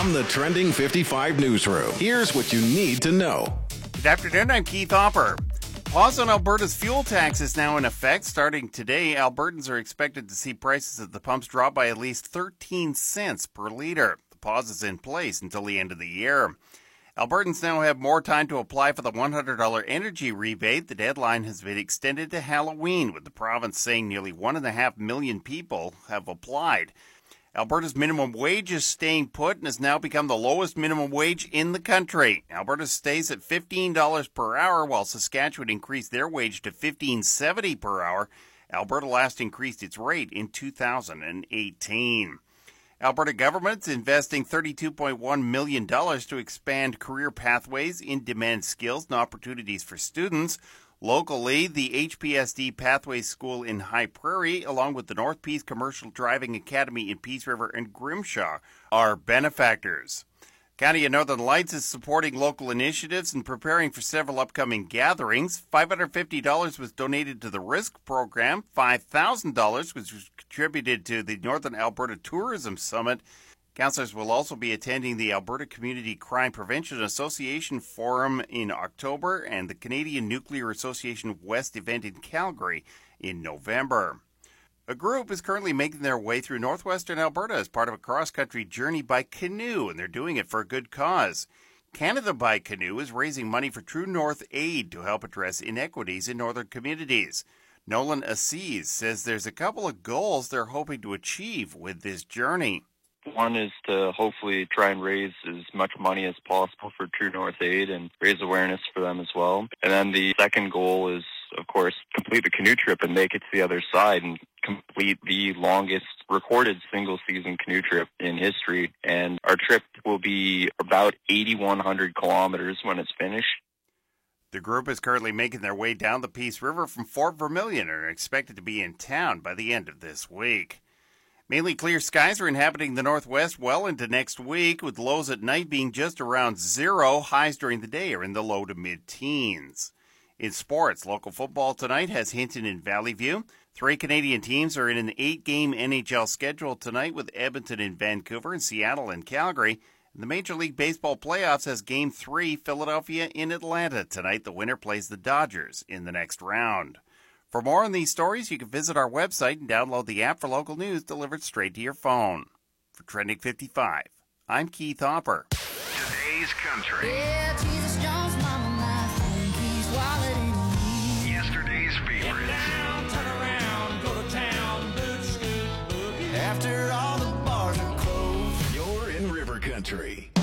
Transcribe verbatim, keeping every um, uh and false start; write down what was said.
From the Trending fifty-five newsroom, here's what you need to know. Good afternoon, I'm Keith Hopper. Pause on Alberta's fuel tax is now in effect. Starting today, Albertans are expected to see prices at the pumps drop by at least thirteen cents per litre. The pause is in place until the end of the year. Albertans now have more time to apply for the one hundred dollars energy rebate. The deadline has been extended to Halloween, with the province saying nearly one point five million people have applied. Alberta's minimum wage is staying put and has now become the lowest minimum wage in the country. Alberta stays at fifteen dollars per hour, while Saskatchewan increased their wage to fifteen seventy per hour. Alberta last increased its rate in two thousand eighteen. Alberta government's investing thirty-two point one million dollars to expand career pathways, in-demand skills, and opportunities for students. Locally, the H P S D Pathways School in High Prairie, along with the North Peace Commercial Driving Academy in Peace River and Grimshaw, are benefactors. County of Northern Lights is supporting local initiatives and preparing for several upcoming gatherings. five hundred fifty dollars was donated to the RISK program. five thousand dollars was contributed to the Northern Alberta Tourism Summit. Councillors will also be attending the Alberta Community Crime Prevention Association Forum in October and the Canadian Nuclear Association West event in Calgary in November. A group is currently making their way through northwestern Alberta as part of a cross-country journey by canoe, and they're doing it for a good cause. Canada by Canoe is raising money for True North Aid to help address inequities in northern communities. Nolan Assis says there's a couple of goals they're hoping to achieve with this journey. One is to hopefully try and raise as much money as possible for True North Aid and raise awareness for them as well. And then the second goal is, of course, complete the canoe trip and make it to the other side and complete the longest recorded single-season canoe trip in history. And our trip will be about eighty-one hundred kilometers when it's finished. The group is currently making their way down the Peace River from Fort Vermilion and are expected to be in town by the end of this week. Mainly clear skies are inhabiting the northwest well into next week, with lows at night being just around zero. Highs during the day are in the low to mid-teens. In sports, local football tonight has Hinton and Valley View. Three Canadian teams are in an eight-game N H L schedule tonight, with Edmonton and Vancouver and Seattle and Calgary. And the Major League Baseball playoffs has Game three, Philadelphia in Atlanta tonight. The winner plays the Dodgers in the next round. For more on these stories, you can visit our website and download the app for local news delivered straight to your phone. For Trending fifty-five, I'm Keith Hopper. Today's country. Yeah, Jesus Jones, Mama, my phone keys, wallet, and me. Yesterday's favorites. Down, turn around, go to town, boot, scoot, boogie. After all the bars are closed. You're in River Country.